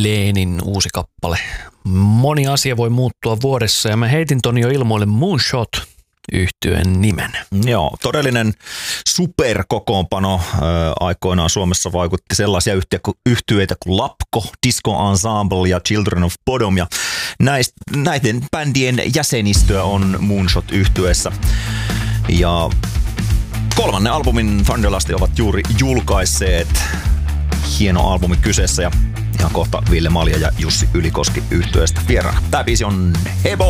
Leenin uusi kappale. Moni asia voi muuttua vuodessa ja mä heitin ton jo ilmoille Moonshot -yhtyeen nimen. Joo, todellinen superkokoonpano. Aikoinaan Suomessa vaikutti sellaisia yhtyeitä kuin Lapko, Disco Ensemble ja Children of Bodom. Ja näiden bändien jäsenistöä on Moonshot -yhtyeessä. Ja 3. albumin Thunderlusty ovat juuri julkaisseet. Hieno albumi kyseessä ja ihan kohta Ville Malja ja Jussi Ylikoski -yhtyeestä vieraana. Tää biisi on Hebo!